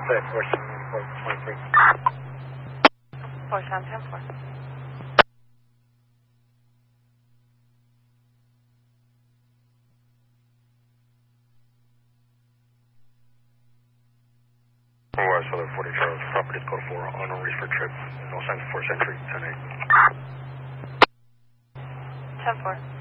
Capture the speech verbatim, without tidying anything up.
Say four seven four twenty-three. four seven ten four. West Solar forty Charles, property code four, on a reefer trip, no signs of four century, ten eight. ten four.